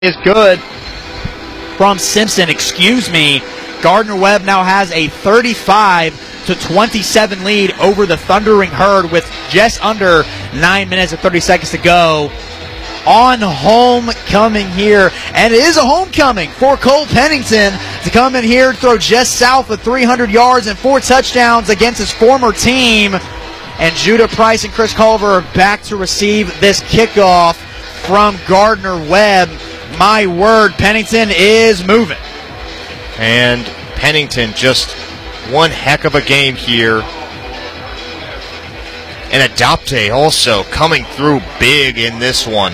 is good from Simpson, excuse me. Gardner-Webb now has a 35-27 lead over the Thundering Herd with just under 9 minutes and 30 seconds to go. On homecoming here, and it is a homecoming for Cole Pennington to come in here, throw just south of 300 yards and 4 touchdowns against his former team. And Judah Price and Chris Culver are back to receive this kickoff from Gardner-Webb. My word, Pennington is moving. And Pennington, just one heck of a game here. And Adopte also coming through big in this one.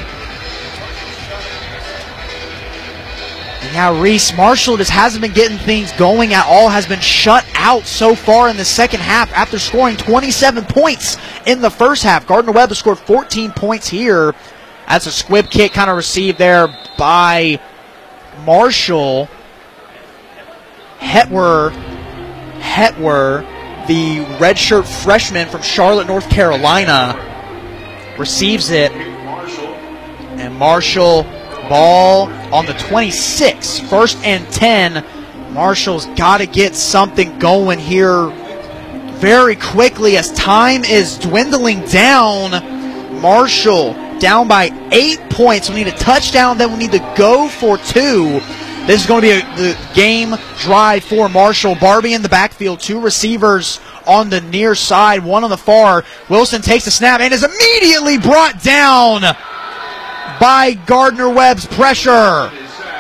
And now Reese Marshall just hasn't been getting things going at all, has been shut out so far in the second half after scoring 27 points in the first half. Gardner-Webb has scored 14 points here. That's a squib kick kind of received there by Marshall. Hetwer, the redshirt freshman from Charlotte, North Carolina, receives it. And Marshall, ball on the 26. 1st and 10. Marshall's got to get something going here very quickly as time is dwindling down. Marshall down by 8 points. We need a touchdown, then we need to go for 2. This is going to be the game drive for Marshall. Barbie in the backfield, 2 receivers on the near side, 1 on the far. Wilson takes the snap and is immediately brought down by Gardner-Webb's pressure.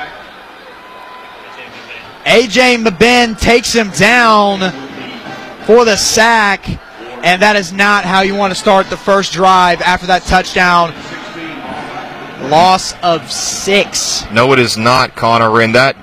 A.J. Mabin takes him down for the sack, and that is not how you want to start the first drive after that touchdown. Loss of 6. No, it is not, Connor. And that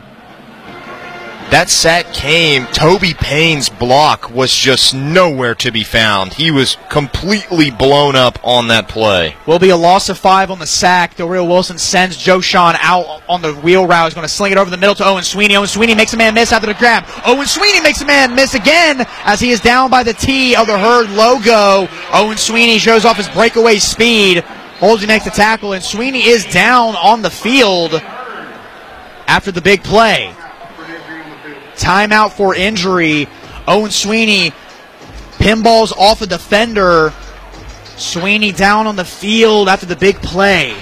sack came. Toby Payne's block was just nowhere to be found. He was completely blown up on that play. Will be a loss of 5 on the sack. Del Rio Wilson sends Joshawn out on the wheel route. He's going to sling it over the middle to Owen Sweeney. Owen Sweeney makes a man miss after the grab. Owen Sweeney makes a man miss again as he is down by the T of the Herd logo. Owen Sweeney shows off his breakaway speed. Holds next to tackle, and Sweeney is down on the field after the big play. Timeout for injury. Owen Sweeney pinballs off a defender. Sweeney down on the field after the big play.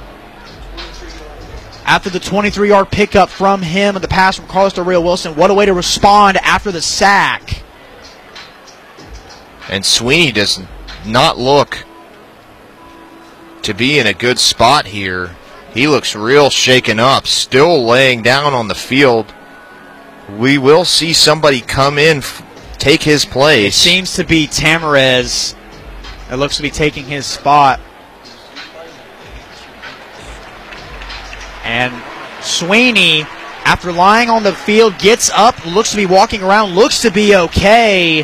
After the 23-yard pickup from him and the pass from Carlos Del Rio Wilson, what a way to respond after the sack. And Sweeney does not look to be in a good spot here. He looks real shaken up, still laying down on the field. We will see somebody come in, take his place. It seems to be Tamarez that looks to be taking his spot. And Sweeney, after lying on the field, gets up, looks to be walking around, looks to be okay.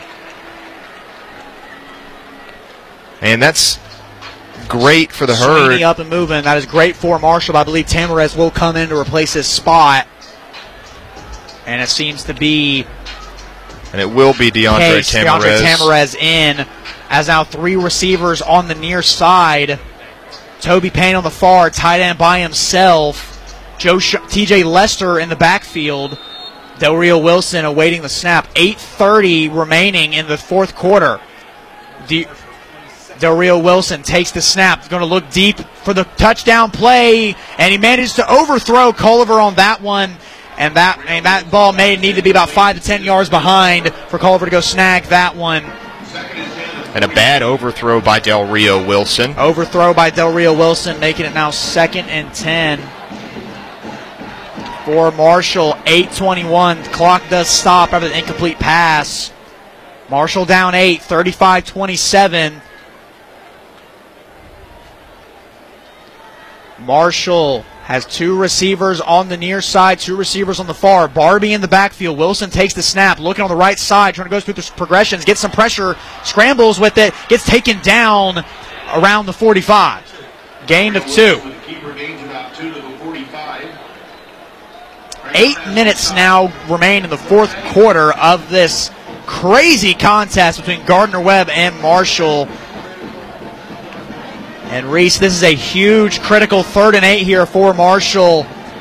And that's great for the Herd. Sweeney up and moving. That is great for Marshall. I believe Tamarez will come in to replace his spot. And it seems to be... And it will be DeAndre Tamarez. DeAndre Tamarez in, as now 3 receivers on the near side. Toby Payne on the far, tight end by himself. TJ Lester in the backfield. Del Rio Wilson awaiting the snap. 8:30 remaining in the 4th quarter. Del Rio Wilson takes the snap. He's going to look deep for the touchdown play, and he manages to overthrow Culver on that one. And that ball may need to be about 5 to 10 yards behind for Culver to go snag that one. And a bad overthrow by Del Rio Wilson. Overthrow by Del Rio Wilson, making it now 2nd and 10 for Marshall. 8:21. The clock does stop after the incomplete pass. Marshall down 8, 35-27. Marshall has 2 receivers on the near side, 2 receivers on the far. Barbie in the backfield. Wilson takes the snap, looking on the right side, trying to go through the progressions, gets some pressure, scrambles with it, gets taken down around the 45. Gain of 2. 8 minutes now remain in the 4th quarter of this crazy contest between Gardner-Webb and Marshall. And Reese, this is a huge critical 3rd and 8 here for Marshall.